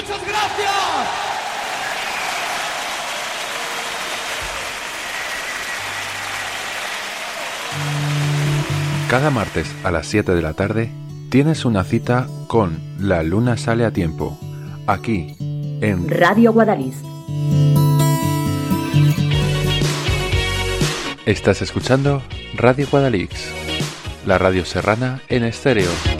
¡Muchas gracias! Cada martes a las 7 de la tarde tienes una cita con La Luna Sale a Tiempo, aquí en Radio Guadalix. Estás escuchando Radio Guadalix, la radio serrana en estéreo.